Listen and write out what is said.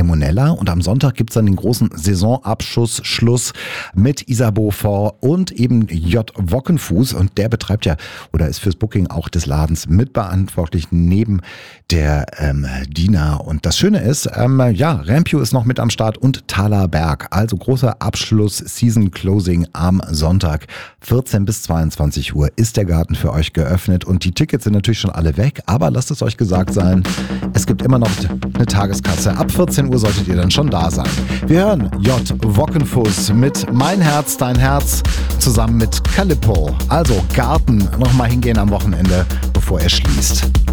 Lemonella und am Sonntag gibt's dann den großen Saisonabschluss mit Isabeau Fort und eben J. Wockenfuß und der betreibt ja oder ist fürs Booking auch des Ladens mitverantwortlich neben der Dina. Und das Schöne ist, Rampio ist noch mit am Start und Thaler Berg. Also großer Abschluss, Season Closing am Sonntag. 14 bis 22 Uhr ist der Garten für euch geöffnet und die Tickets sind natürlich schon alle weg, aber lasst es euch gesagt sein, es gibt immer noch eine Tageskasse. Ab 14 Uhr solltet ihr dann schon da sein. Wir hören J. Wockenfuß mit Mein Herz, dein Herz zusammen mit Calippo. Also Garten nochmal hingehen am Wochenende, bevor er schließt.